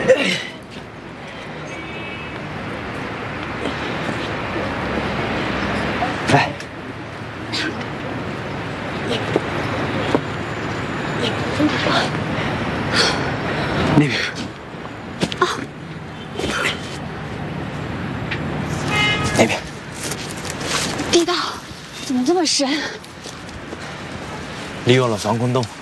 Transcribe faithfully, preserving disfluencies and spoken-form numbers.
来，那边。啊，那边。 地道怎么这么深？ 利用了防空洞。